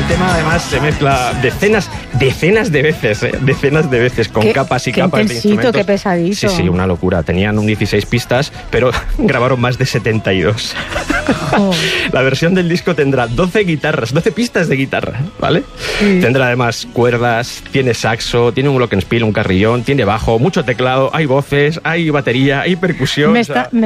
tema además se mezcla decenas de veces con capas y capas de instrumentos. Qué pesadito. Sí, una locura. Tenían un 16 pistas, pero grabaron más de 72. Oh. La versión del disco tendrá 12 pistas de guitarra, ¿vale? Sí. Tendrá además cuerdas, tiene saxo, tiene un glockenspiel, un carrillón, tiene bajo, mucho teclado, hay voces, hay batería, hay percusión. Me